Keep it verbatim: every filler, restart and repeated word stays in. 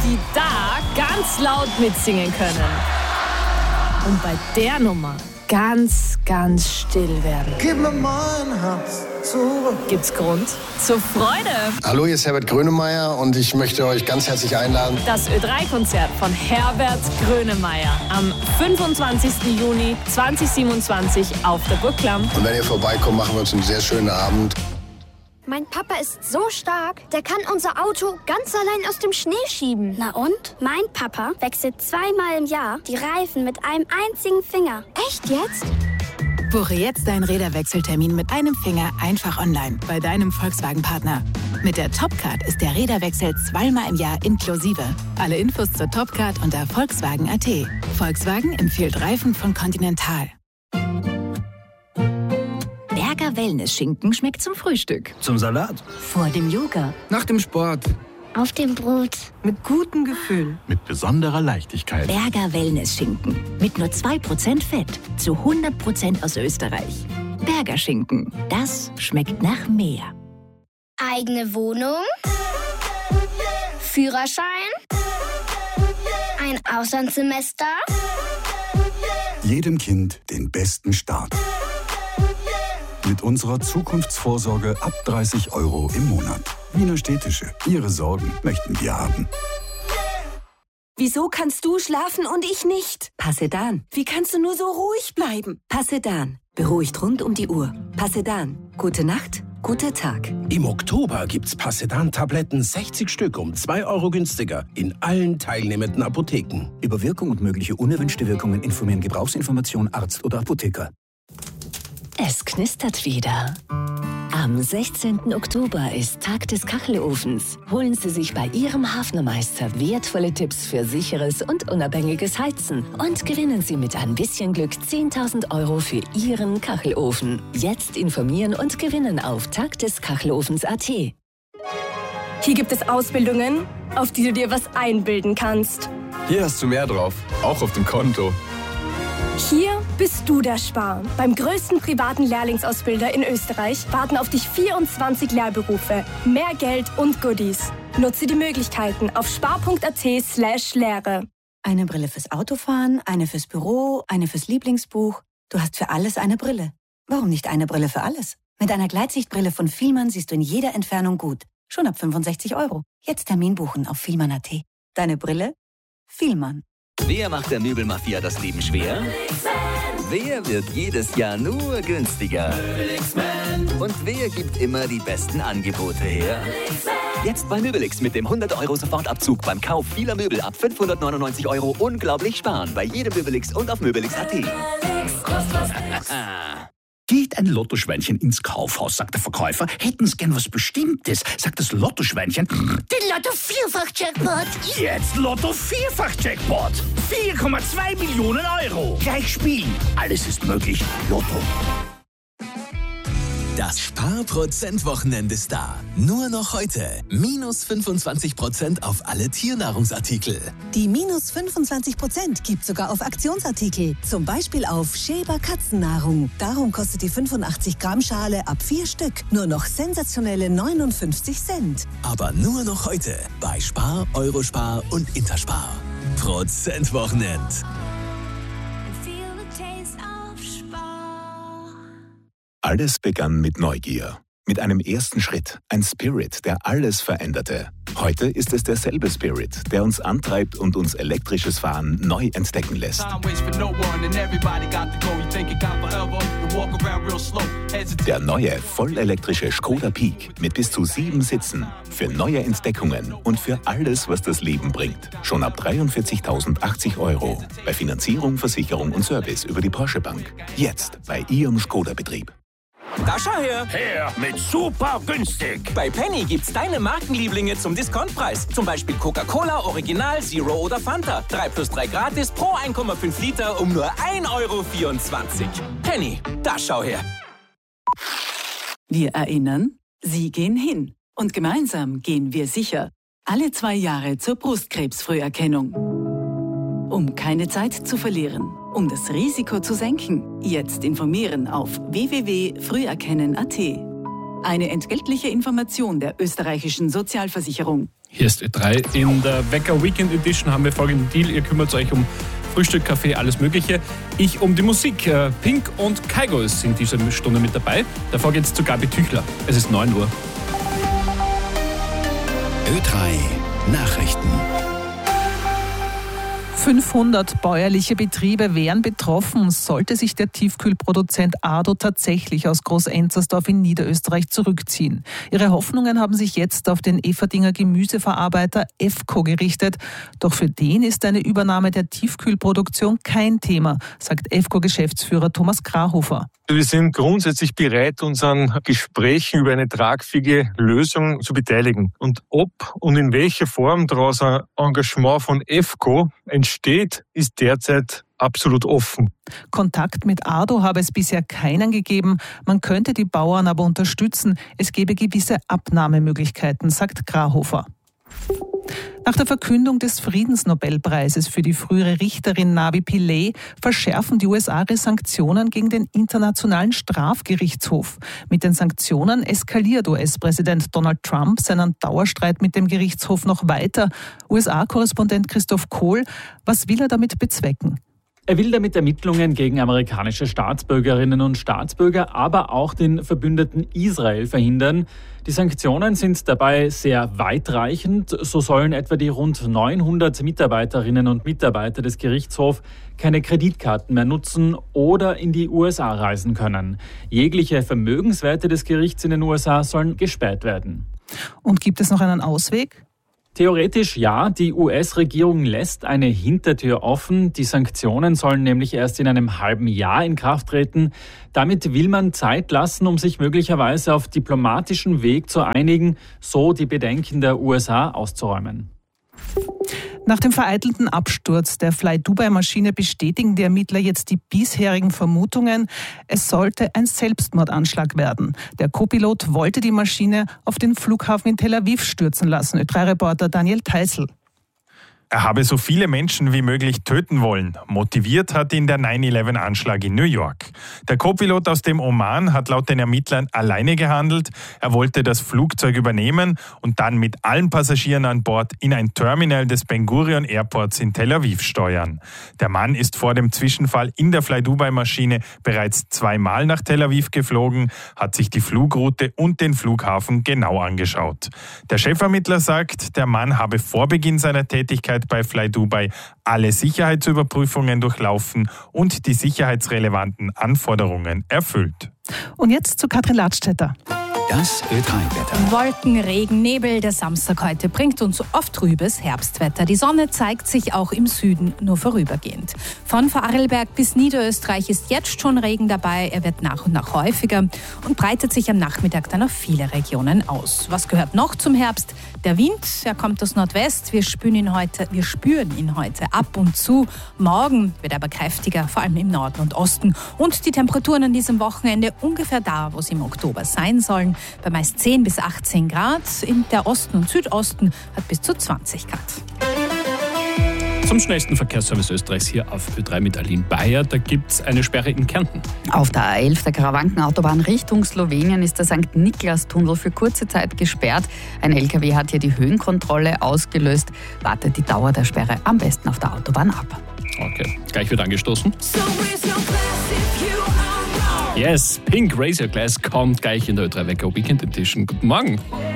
die da ganz laut mitsingen können. Und bei der Nummer ganz, ganz still werden. Gib mir mein Herz zurück. Gibt's Grund zur Freude? Hallo, hier ist Herbert Grönemeyer und ich möchte euch ganz herzlich einladen. Das Ö drei Konzert von Herbert Grönemeyer am fünfundzwanzigsten Juni zweitausendsiebenundzwanzig auf der Burg Klamm. Und wenn ihr vorbeikommt, machen wir uns einen sehr schönen Abend. Mein Papa ist so stark, der kann unser Auto ganz allein aus dem Schnee schieben. Na und? Mein Papa wechselt zweimal im Jahr die Reifen mit einem einzigen Finger. Echt jetzt? Buche jetzt deinen Räderwechseltermin mit einem Finger einfach online bei deinem Volkswagen-Partner. Mit der Topcard ist der Räderwechsel zweimal im Jahr inklusive. Alle Infos zur Topcard unter Volkswagen Punkt a t. Volkswagen empfiehlt Reifen von Continental. Berger Wellness-Schinken schmeckt zum Frühstück. Zum Salat. Vor dem Yoga. Nach dem Sport. Auf dem Brot. Mit gutem Gefühl. Mit besonderer Leichtigkeit. Berger Wellness-Schinken. Mit nur zwei Prozent Fett. Zu hundert Prozent aus Österreich. Berger Schinken. Das schmeckt nach mehr. Eigene Wohnung. Führerschein. Ein Auslandssemester. Jedem Kind den besten Start. Mit unserer Zukunftsvorsorge ab dreißig Euro im Monat. Wiener Städtische. Ihre Sorgen möchten wir haben. Wieso kannst du schlafen und ich nicht? Passedan. Wie kannst du nur so ruhig bleiben? Passedan. Beruhigt rund um die Uhr. Passedan. Gute Nacht, guter Tag. Im Oktober gibt's Passedan-Tabletten sechzig Stück um zwei Euro günstiger in allen teilnehmenden Apotheken. Über Wirkung und mögliche unerwünschte Wirkungen informieren Gebrauchsinformation Arzt oder Apotheker. Es knistert wieder. Am sechzehnten Oktober ist Tag des Kachelofens. Holen Sie sich bei Ihrem Hafnermeister wertvolle Tipps für sicheres und unabhängiges Heizen und gewinnen Sie mit ein bisschen Glück zehntausend Euro für Ihren Kachelofen. Jetzt informieren und gewinnen auf tagdeskachelofens punkt a t. Hier gibt es Ausbildungen, auf die du dir was einbilden kannst. Hier hast du mehr drauf, auch auf dem Konto. Hier bist du der Spar. Beim größten privaten Lehrlingsausbilder in Österreich warten auf dich vierundzwanzig Lehrberufe, mehr Geld und Goodies. Nutze die Möglichkeiten auf spar punkt a t slash Lehre. Eine Brille fürs Autofahren, eine fürs Büro, eine fürs Lieblingsbuch. Du hast für alles eine Brille. Warum nicht eine Brille für alles? Mit einer Gleitsichtbrille von Fielmann siehst du in jeder Entfernung gut. Schon ab fünfundsechzig Euro. Jetzt Termin buchen auf fielmann punkt a t. Deine Brille? Fielmann. Wer macht der Möbelmafia das Leben schwer? Wer wird jedes Jahr nur günstiger? Und wer gibt immer die besten Angebote her? Jetzt bei Möbelix mit dem hundert Euro Sofortabzug beim Kauf vieler Möbel ab fünfhundertneunundneunzig Euro unglaublich sparen. Bei jedem Möbelix und auf möbelix punkt a t. Geht ein Lottoschweinchen ins Kaufhaus, sagt der Verkäufer. Hätten Sie gern was Bestimmtes, sagt das Lottoschweinchen. Den Lotto-Vierfach-Jackpot. Jetzt Lotto-Vierfach-Jackpot. vier Komma zwei Millionen Euro. Gleich spielen. Alles ist möglich. Lotto. Das Sparprozent-Wochenende ist da. Nur noch heute. Minus fünfundzwanzig Prozent auf alle Tiernahrungsartikel. Die minus fünfundzwanzig Prozent gibt sogar auf Aktionsartikel. Zum Beispiel auf Shaber Katzennahrung. Darum kostet die fünfundachtzig Gramm Schale ab vier Stück nur noch sensationelle neunundfünfzig Cent. Aber nur noch heute bei Spar, Eurospar und Interspar. Prozent-Wochenend. Alles begann mit Neugier. Mit einem ersten Schritt. Ein Spirit, der alles veränderte. Heute ist es derselbe Spirit, der uns antreibt und uns elektrisches Fahren neu entdecken lässt. Der neue, vollelektrische Skoda Peak mit bis zu sieben Sitzen. Für neue Entdeckungen und für alles, was das Leben bringt. Schon ab dreiundvierzigtausendachtzig Euro. Bei Finanzierung, Versicherung und Service über die Porsche Bank. Jetzt bei Ihrem Skoda-Betrieb. Da schau her! Her mit super günstig! Bei Penny gibt's deine Markenlieblinge zum Diskontpreis. Zum Beispiel Coca-Cola, Original, Zero oder Fanta. drei plus drei gratis pro eins Komma fünf Liter um nur ein Euro vierundzwanzig. Penny, da schau her! Wir erinnern, Sie gehen hin. Und gemeinsam gehen wir sicher. Alle zwei Jahre zur Brustkrebsfrüherkennung. Um keine Zeit zu verlieren. Um das Risiko zu senken. Jetzt informieren auf w w w punkt früherkennen punkt a t. Eine entgeltliche Information der österreichischen Sozialversicherung. Hier ist Ö drei. In der Wecker Weekend Edition haben wir folgenden Deal. Ihr kümmert euch um Frühstück, Kaffee, alles Mögliche. Ich um die Musik. Pink und Kygo sind diese Stunde mit dabei. Davor geht's zu Gabi Tüchler. Es ist neun Uhr. Ö drei Nachrichten. fünfhundert bäuerliche Betriebe wären betroffen, sollte sich der Tiefkühlproduzent Ado tatsächlich aus Groß-Enzersdorf in Niederösterreich zurückziehen. Ihre Hoffnungen haben sich jetzt auf den Efferdinger Gemüseverarbeiter EFCO gerichtet. Doch für den ist eine Übernahme der Tiefkühlproduktion kein Thema, sagt EFCO-Geschäftsführer Thomas Grahofer. Wir sind grundsätzlich bereit, uns an Gesprächen über eine tragfähige Lösung zu beteiligen. Und ob und in welcher Form daraus ein Engagement von EFCO entsteht, ist derzeit absolut offen. Kontakt mit Ado habe es bisher keinen gegeben. Man könnte die Bauern aber unterstützen. Es gebe gewisse Abnahmemöglichkeiten, sagt Grahofer. Nach der Verkündung des Friedensnobelpreises für die frühere Richterin Navi Pillay verschärfen die U S A ihre Sanktionen gegen den Internationalen Strafgerichtshof. Mit den Sanktionen eskaliert U S-Präsident Donald Trump seinen Dauerstreit mit dem Gerichtshof noch weiter. U S A-Korrespondent Christoph Kohl, was will er damit bezwecken? Er will damit Ermittlungen gegen amerikanische Staatsbürgerinnen und Staatsbürger, aber auch den Verbündeten Israel verhindern. Die Sanktionen sind dabei sehr weitreichend. So sollen etwa die rund neunhundert Mitarbeiterinnen und Mitarbeiter des Gerichtshofs keine Kreditkarten mehr nutzen oder in die U S A reisen können. Jegliche Vermögenswerte des Gerichts in den U S A sollen gesperrt werden. Und gibt es noch einen Ausweg? Theoretisch ja, die U S-Regierung lässt eine Hintertür offen. Die Sanktionen sollen nämlich erst in einem halben Jahr in Kraft treten. Damit will man Zeit lassen, um sich möglicherweise auf diplomatischem Weg zu einigen, so die Bedenken der U S A auszuräumen. Nach dem vereitelten Absturz der Fly-Dubai-Maschine bestätigen die Ermittler jetzt die bisherigen Vermutungen. Es sollte ein Selbstmordanschlag werden. Der Co-Pilot wollte die Maschine auf den Flughafen in Tel Aviv stürzen lassen. Ö drei Reporter Daniel Teisel. Er habe so viele Menschen wie möglich töten wollen. Motiviert hat ihn der neun elf Anschlag in New York. Der Co-Pilot aus dem Oman hat laut den Ermittlern alleine gehandelt. Er wollte das Flugzeug übernehmen und dann mit allen Passagieren an Bord in ein Terminal des Ben Gurion Airports in Tel Aviv steuern. Der Mann ist vor dem Zwischenfall in der Fly-Dubai-Maschine bereits zweimal nach Tel Aviv geflogen, hat sich die Flugroute und den Flughafen genau angeschaut. Der Chefermittler sagt, der Mann habe vor Beginn seiner Tätigkeit bei Fly Dubai alle Sicherheitsüberprüfungen durchlaufen und die sicherheitsrelevanten Anforderungen erfüllt. Und jetzt zu Katrin Ladstätter. Das Ö drei Wetter. Wolken, Regen, Nebel. Der Samstag heute bringt uns oft trübes Herbstwetter. Die Sonne zeigt sich auch im Süden nur vorübergehend. Von Vorarlberg bis Niederösterreich ist jetzt schon Regen dabei. Er wird nach und nach häufiger und breitet sich am Nachmittag dann auf viele Regionen aus. Was gehört noch zum Herbst? Der Wind, er kommt aus Nordwest. Wir spüren ihn heute, wir spüren ihn heute ab und zu. Morgen wird er aber kräftiger, vor allem im Norden und Osten. Und die Temperaturen an diesem Wochenende ungefähr da, wo sie im Oktober sein sollen. Bei meist zehn bis achtzehn Grad. In der Osten und Südosten hat bis zu zwanzig Grad. Zum schnellsten Verkehrsservice Österreichs hier auf Ö drei mit Aline Bayer. Da gibt es eine Sperre in Kärnten. Auf der A elf der Karawankenautobahn Richtung Slowenien ist der Sankt Niklas-Tunnel für kurze Zeit gesperrt. Ein L K W hat hier die Höhenkontrolle ausgelöst. Wartet die Dauer der Sperre am besten auf der Autobahn ab. Okay, gleich wird angestoßen. Yes, Pink Raise Your Glass kommt gleich in der Ö drei Wecker Weekend Edition. Guten Morgen.